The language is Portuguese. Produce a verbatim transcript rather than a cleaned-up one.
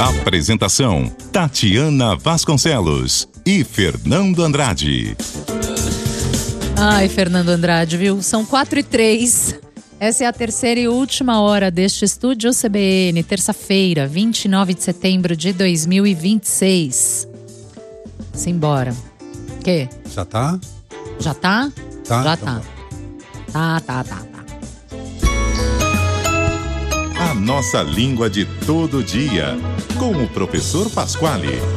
Apresentação: Tatiana Vasconcelos e Fernando Andrade. Ai, Fernando Andrade, viu? São quatro e três. Essa é a terceira e última hora deste Estúdio C B N, terça-feira, vinte e nove de setembro de dois mil e vinte e seis. Simbora. Quê? Já tá? Já tá? Tá, Já então tá. Tá, tá, tá, tá. A nossa língua de todo dia, com o professor Pasquale.